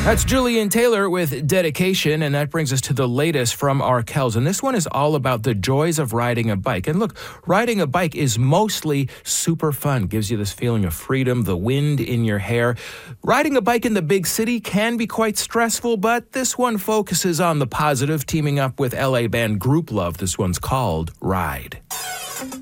That's Julian Taylor with Dedication, and that brings us to the latest from our Kells. And this one is all about the joys of riding a bike. And look, riding a bike is mostly super fun. Gives you this feeling of freedom, the wind in your hair. Riding a bike in the big city can be quite stressful, but this one focuses on the positive, teaming up with LA band Group Love. This one's called Ride.